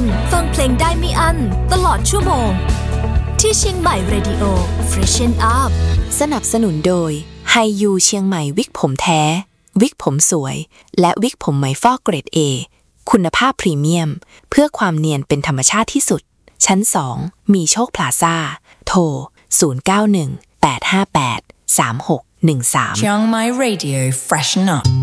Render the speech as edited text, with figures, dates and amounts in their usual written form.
ฟังเพลงได้ไม่อั้นตลอดชั่วโมงที่เชียงใหม่ Radio Freshen Up สนับสนุนโดยไฮยูเชียงใหม่วิกผมแท้วิกผมสวยและวิกผมไหมฟอกเกรด A คุณภาพพรีเมียมเพื่อความเนียนเป็นธรรมชาติที่สุดชั้น2มีโชคพลาซ่าโทร0918583613 Chiang Mai Radio Freshen Up